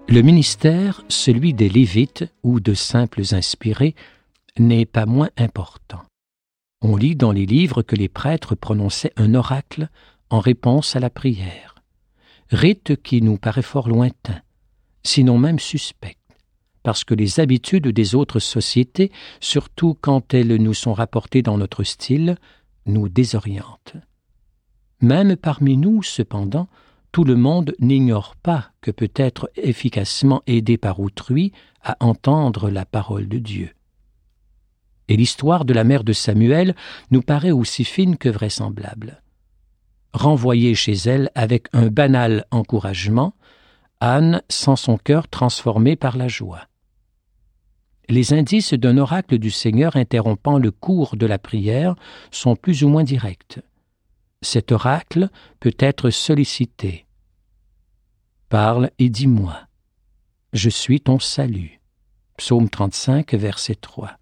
Le ministère, celui des Lévites ou de simples inspirés, n'est pas moins important. On lit dans les livres que les prêtres prononçaient un oracle en réponse à la prière, rite qui nous paraît fort lointain, sinon même suspect, parce que les habitudes des autres sociétés, surtout quand elles nous sont rapportées dans notre style, nous désorientent. Même parmi nous, cependant, tout le monde n'ignore pas que peut être efficacement aidé par autrui à entendre la parole de Dieu. Et l'histoire de la mère de Samuel nous paraît aussi fine que vraisemblable. Renvoyée chez elle avec un banal encouragement, Anne sent son cœur transformé par la joie. Les indices d'un oracle du Seigneur interrompant le cours de la prière sont plus ou moins directs. Cet oracle peut être sollicité. Parle et dis-moi. Je suis ton salut. Psaume 35, verset 3.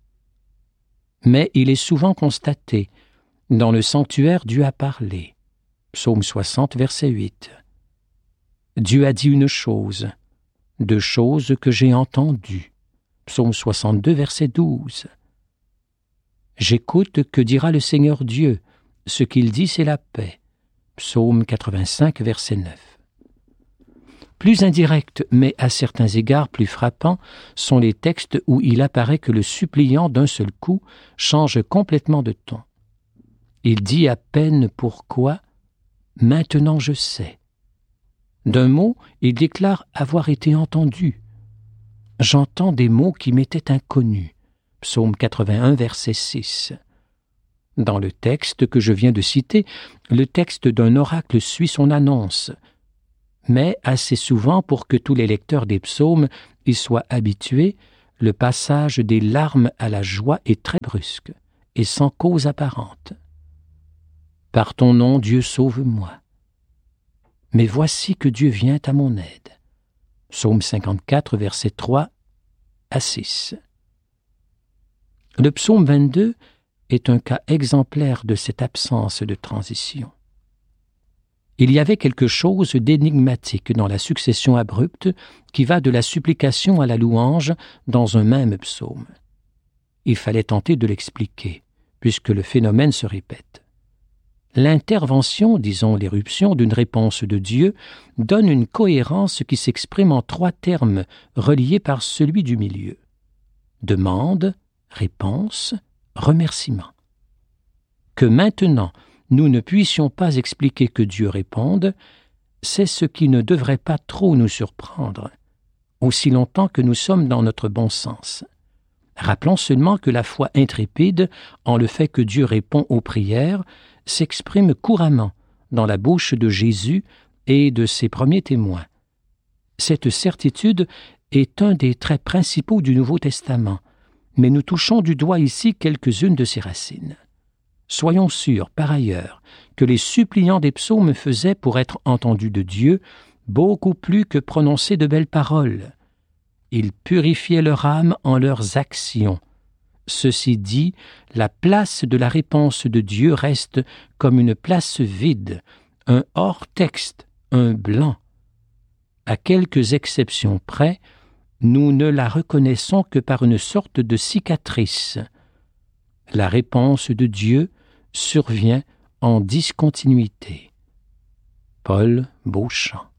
Mais il est souvent constaté. Dans le sanctuaire, Dieu a parlé. Psaume 60, verset 8. Dieu a dit une chose, deux choses que j'ai entendues. Psaume 62, verset 12. J'écoute que dira le Seigneur Dieu. Ce qu'il dit, c'est la paix. Psaume 85, verset 9. Plus indirects, mais à certains égards plus frappants, sont les textes où il apparaît que le suppliant d'un seul coup change complètement de ton. Il dit à peine pourquoi « Maintenant je sais ». D'un mot, il déclare avoir été entendu. « J'entends des mots qui m'étaient inconnus ». Psaume 81, verset 6. Dans le texte que je viens de citer, le texte d'un oracle suit son annonce, mais assez souvent pour que tous les lecteurs des psaumes y soient habitués, le passage des larmes à la joie est très brusque et sans cause apparente. Par ton nom, Dieu, sauve-moi. Mais voici que Dieu vient à mon aide. Psaume 54, versets 3 à 6. Le psaume 22 est un cas exemplaire de cette absence de transition. Il y avait quelque chose d'énigmatique dans la succession abrupte qui va de la supplication à la louange dans un même psaume. Il fallait tenter de l'expliquer, puisque le phénomène se répète. L'intervention, disons l'éruption d'une réponse de Dieu, donne une cohérence qui s'exprime en trois termes reliés par celui du milieu. Demande, réponse, remerciement. Que maintenant, nous ne puissions pas expliquer que Dieu réponde, c'est ce qui ne devrait pas trop nous surprendre, aussi longtemps que nous sommes dans notre bon sens. Rappelons seulement que la foi intrépide, en le fait que Dieu répond aux prières, s'exprime couramment dans la bouche de Jésus et de ses premiers témoins. Cette certitude est un des traits principaux du Nouveau Testament, mais nous touchons du doigt ici quelques-unes de ses racines. Soyons sûrs, par ailleurs, que les suppliants des psaumes faisaient, pour être entendus de Dieu, beaucoup plus que prononcer de belles paroles. Ils purifiaient leur âme en leurs actions. Ceci dit, la place de la réponse de Dieu reste comme une place vide, un hors-texte, un blanc. À quelques exceptions près, nous ne la reconnaissons que par une sorte de cicatrice. La réponse de Dieu survient en discontinuité. Paul Beauchamp.